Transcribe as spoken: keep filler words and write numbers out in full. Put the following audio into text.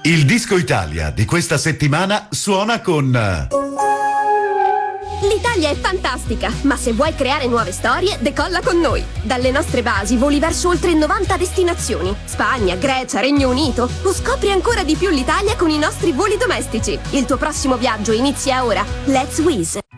Il Disco Italia di questa settimana suona con... L'Italia è fantastica, ma se vuoi creare nuove storie, decolla con noi. Dalle nostre basi voli verso oltre novanta destinazioni. Spagna, Grecia, Regno Unito. O scopri ancora di più l'Italia con i nostri voli domestici. Il tuo prossimo viaggio inizia ora. Let's Wizz.